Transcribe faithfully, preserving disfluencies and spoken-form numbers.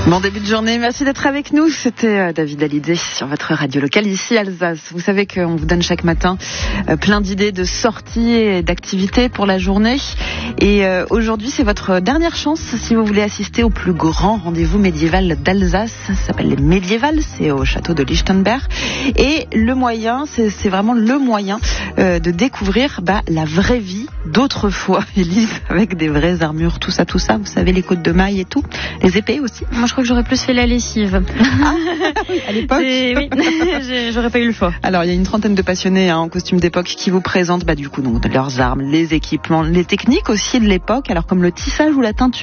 Bon début de journée, merci d'être avec nous. C'était David Hallyday sur votre radio locale ici Alsace. Vous savez qu'on vous donne chaque matin plein d'idées de sorties et d'activités pour la journée. Et aujourd'hui, c'est votre dernière chance si vous voulez assister au plus grand rendez-vous médiéval d'Alsace. Ça s'appelle les Médiévales, c'est au château de Lichtenberg. Et le moyen, c'est, c'est vraiment le moyen euh, de découvrir bah, la vraie vie d'autrefois, Élise, avec des vraies armures, tout ça, tout ça. Vous savez, les côtes de mailles et tout, les épées aussi. Moi, je crois que j'aurais plus fait la lessive. Ah, à l'époque. C'est, oui, j'aurais pas eu le choix. Alors, il y a une trentaine de passionnés hein, en costume d'époque qui vous présentent bah, du coup donc, leurs armes, les équipements, les techniques aussi de l'époque, alors comme le tissage ou la teinture.